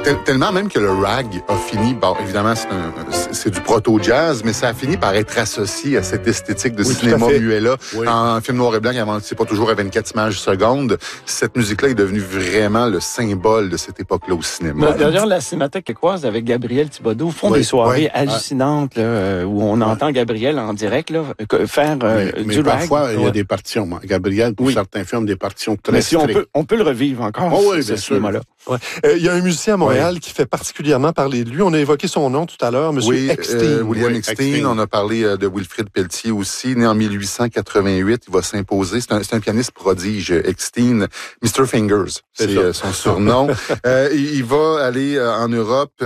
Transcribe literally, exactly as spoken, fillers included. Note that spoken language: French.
Tel- tellement même que le rag a fini, bon, évidemment, c'est, un, c'est, c'est du proto-jazz, mais ça a fini par être associé à cette esthétique de oui, cinéma muet-là. Oui. En film noir et blanc, avant, c'est pas toujours à vingt-quatre images secondes. Cette musique-là est devenue vraiment le symbole de cette époque-là au cinéma. D'ailleurs, la Cinémathèque québécoise avec Gabriel Thibodeau font oui, des soirées oui, hallucinantes là, où on oui. entend Gabriel en direct là, faire euh, mais, du mais parfois, rag. il y a des partitions. Gabriel, pour oui. certains films, des partitions très mais si on strictes. peut, on peut le revivre encore, oh, oui, ce cinéma-là. Ouais. Euh, il y a un musicien à Montréal ouais. qui fait particulièrement parler de lui. On a évoqué son nom tout à l'heure, M. Oui, Eckstein. Euh, William oui, Eckstein. Eckstein. On a parlé euh, de Wilfrid Pelletier aussi, né en mille huit cent quatre-vingt-huit. Il va s'imposer. C'est un, c'est un pianiste prodige, Eckstein. mister Fingers, c'est, c'est euh, son surnom. euh, il va aller euh, en Europe.